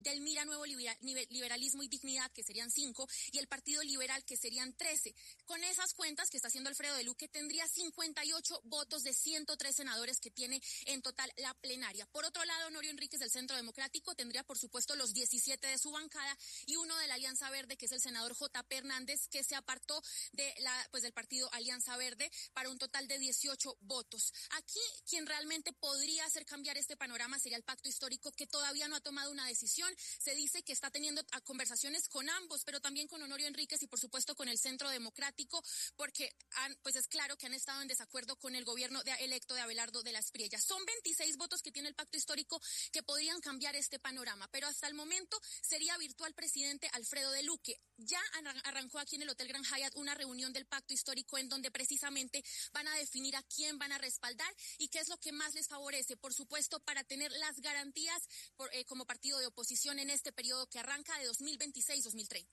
del Mira Nuevo Liberalismo y Dignidad, que serían 5, y el Partido Liberal, que serían 13. Con esas cuentas que está haciendo Alfredo de Luque, tendría 58 votos de 103 senadores que tiene en total la plenaria. Por otro lado, Honorio Enríquez del Centro Democrático tendría, por supuesto, los 17 de su bancada y uno de la Alianza Verde, que es el senador J.P. Hernández, que se apartó del partido Alianza Verde para un total de 18 votos. Aquí, quien realmente podría hacer cambiar este panorama sería el Pacto Histórico, que todavía no ha tomado una decisión. Se dice que está teniendo conversaciones con ambos, pero también con Honorio Enríquez y por supuesto con el Centro Democrático, porque pues es claro que han estado en desacuerdo con el gobierno electo de Abelardo de la Espriella. Son 26 votos que tiene el Pacto Histórico que podrían cambiar este panorama, pero hasta el momento sería virtual presidente Alfredo de Luque. Ya arrancó aquí en el Hotel Grand Hyatt una reunión del Pacto Histórico en donde precisamente van a definir a quién van a respaldar y qué es lo que más les favorece, por supuesto, para tener las garantías como partido de oposición en este periodo que arranca de 2026-2030.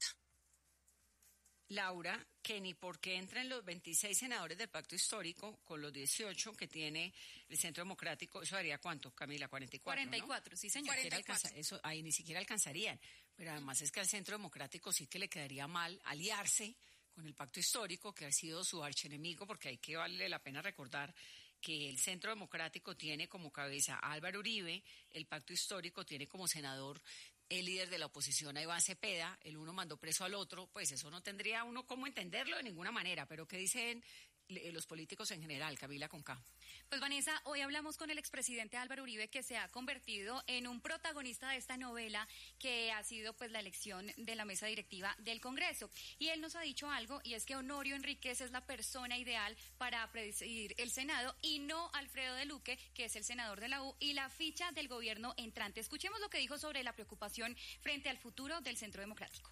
Laura, que ni por qué entran los 26 senadores del Pacto Histórico con los 18 que tiene el Centro Democrático, ¿eso daría cuánto, Camila? 44, ¿no? Sí, señor. 44. Eso ahí ni siquiera alcanzarían, pero además es que al Centro Democrático sí que le quedaría mal aliarse con el Pacto Histórico, que ha sido su archienemigo, porque hay que vale la pena recordar que el Centro Democrático tiene como cabeza a Álvaro Uribe, el Pacto Histórico tiene como senador el líder de la oposición a Iván Cepeda, el uno mandó preso al otro, pues eso no tendría uno cómo entenderlo de ninguna manera, pero ¿qué dicen los políticos en general, Camila con K? Pues Vanessa, hoy hablamos con el expresidente Álvaro Uribe, que se ha convertido en un protagonista de esta novela que ha sido pues la elección de la mesa directiva del Congreso. Y él nos ha dicho algo, y es que Honorio Enríquez es la persona ideal para presidir el Senado y no Alfredo de Luque, que es el senador de la U y la ficha del gobierno entrante. Escuchemos lo que dijo sobre la preocupación frente al futuro del Centro Democrático.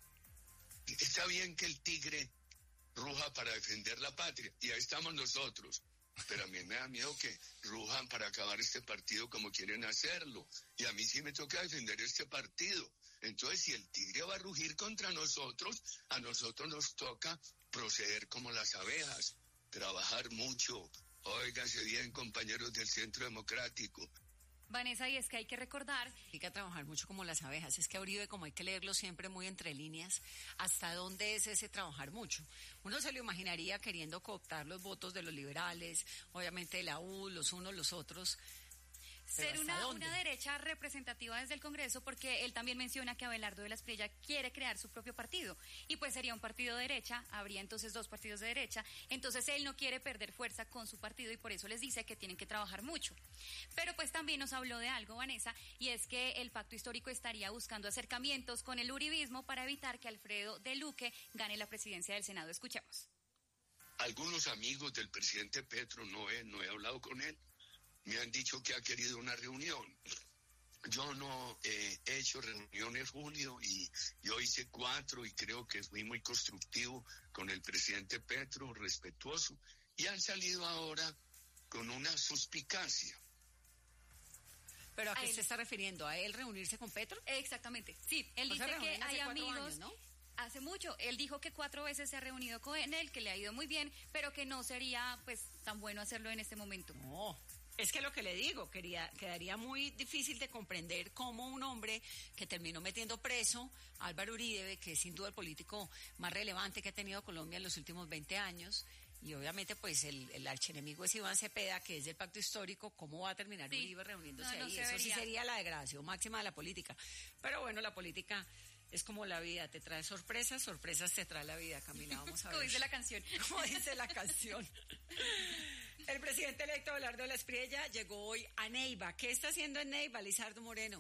Está bien que el tigre ruja para defender la patria, y ahí estamos nosotros. Pero a mí me da miedo que rujan para acabar este partido como quieren hacerlo. Y a mí sí me toca defender este partido. Entonces, si el tigre va a rugir contra nosotros, a nosotros nos toca proceder como las abejas, trabajar mucho. Óiganse bien, compañeros del Centro Democrático. Vanessa, y es que hay que recordar... Hay que trabajar mucho como las abejas. Es que a Uribe, como hay que leerlo siempre muy entre líneas, ¿hasta dónde es ese trabajar mucho? Uno se lo imaginaría queriendo cooptar los votos de los liberales, obviamente de la U, los unos, los otros... Ser una derecha representativa desde el Congreso, porque él también menciona que Abelardo de la Espriella quiere crear su propio partido, y pues sería un partido de derecha, habría entonces 2 partidos de derecha, entonces él no quiere perder fuerza con su partido y por eso les dice que tienen que trabajar mucho. Pero pues también nos habló de algo, Vanessa, y es que el Pacto Histórico estaría buscando acercamientos con el uribismo para evitar que Alfredo de Luque gane la presidencia del Senado. Escuchemos. Algunos amigos del presidente Petro, no he hablado con él, me han dicho que ha querido una reunión. Yo no he hecho reuniones, Julio, y yo hice 4 y creo que fui muy constructivo con el presidente Petro, respetuoso, y han salido ahora con una suspicacia. ¿Pero a qué se está refiriendo? ¿A él reunirse con Petro? Exactamente, sí. Él dice que hay amigos... años, ¿no? Hace mucho. Él dijo que 4 veces se ha reunido con él, que le ha ido muy bien, pero que no sería pues tan bueno hacerlo en este momento. No. Es que lo que le digo, quedaría muy difícil de comprender cómo un hombre que terminó metiendo preso a Álvaro Uribe, que es sin duda el político más relevante que ha tenido Colombia en los últimos 20 años, y obviamente pues el archienemigo es Iván Cepeda, que es del Pacto Histórico, ¿cómo va a terminar Uribe reuniéndose ahí? Eso sí sería la degradación máxima de la política. Pero bueno, la política... es como la vida, te trae sorpresas, sorpresas te trae la vida, Camila, vamos a ver. Como dice la canción. Como dice la canción. El presidente electo Abelardo de la Espriella llegó hoy a Neiva. ¿Qué está haciendo en Neiva, Lizardo Moreno?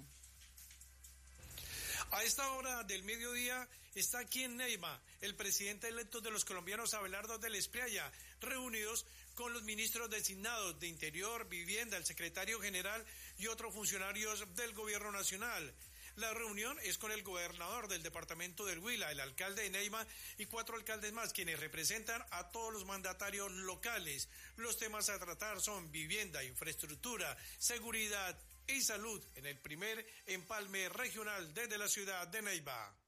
A esta hora del mediodía está aquí en Neiva el presidente electo de los colombianos, Abelardo de la Espriella, reunidos con los ministros designados de Interior, Vivienda, el secretario general y otros funcionarios del gobierno nacional. La reunión es con el gobernador del departamento del Huila, el alcalde de Neiva y 4 alcaldes más, quienes representan a todos los mandatarios locales. Los temas a tratar son vivienda, infraestructura, seguridad y salud en el primer empalme regional desde la ciudad de Neiva.